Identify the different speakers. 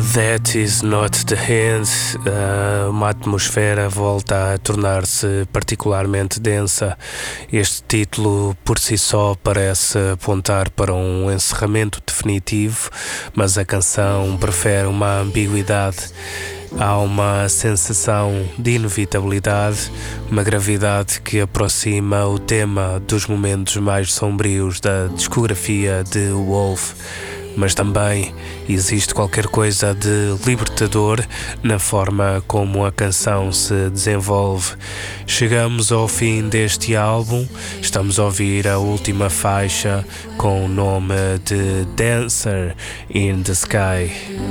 Speaker 1: That is not the end. Uma atmosfera volta a tornar-se particularmente densa. Este título por si só parece apontar para um encerramento definitivo, mas a canção prefere uma ambiguidade. Há uma sensação de inevitabilidade, uma gravidade que aproxima o tema dos momentos mais sombrios da discografia de Wolf. Mas também existe qualquer coisa de libertador na forma como a canção se desenvolve. Chegamos ao fim deste álbum, estamos a ouvir a última faixa com o nome de Dancer in the Sky.